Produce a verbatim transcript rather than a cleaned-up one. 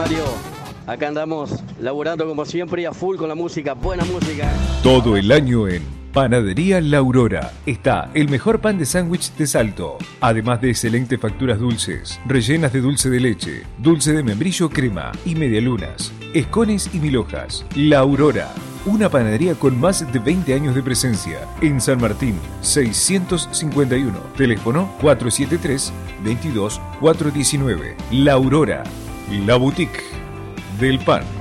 Mario. Acá andamos laburando como siempre y a full con la música, buena música. Todo el año en Panadería La Aurora está el mejor pan de sándwich de Salto, además de excelentes facturas dulces, rellenas de dulce de leche, dulce de membrillo crema y medialunas, escones y mil hojas. La Aurora, una panadería con más de veinte años de presencia en San Martín, seiscientos cincuenta y uno, teléfono cuatro siete tres, veintidós, cuatrocientos diecinueve. La Aurora, la boutique del pan.